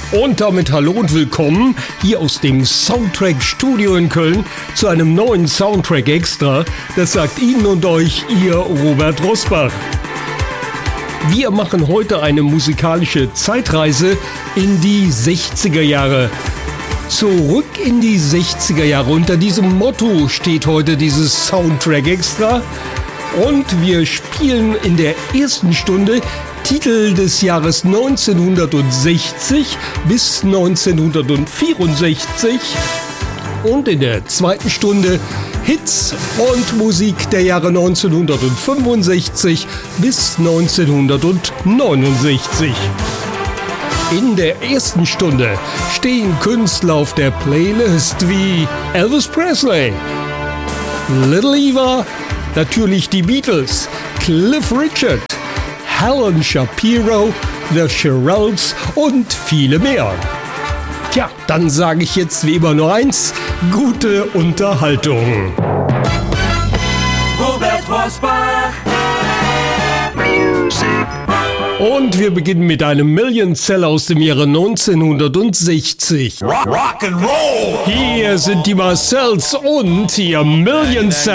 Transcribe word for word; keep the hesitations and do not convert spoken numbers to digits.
Und damit hallo und willkommen hier aus dem Soundtrack Studio in Köln zu einem neuen Soundtrack Extra. Das sagt Ihnen und euch Ihr Robert Rosbach. Wir machen heute eine musikalische Zeitreise in die sechziger Jahre. Zurück in die sechziger Jahre. Unter diesem Motto steht heute dieses Soundtrack Extra. Und wir spielen in der ersten Stunde Titel des Jahres neunzehnhundertsechzig bis neunzehnhundertvierundsechzig und in der zweiten Stunde Hits und Musik der Jahre neunzehnhundertfünfundsechzig bis neunzehnhundertneunundsechzig. In der ersten Stunde stehen Künstler auf der Playlist wie Elvis Presley, Little Eva, natürlich die Beatles, Cliff Richard, Helen Shapiro, The Shirelles und viele mehr. Tja, dann sage ich jetzt wie immer nur eins: gute Unterhaltung. Robert Rosbach. Und wir beginnen mit einem Millionseller aus dem Jahre neunzehnhundertsechzig. Rock, rock and roll. Hier sind die Marcells und ihr Millionseller.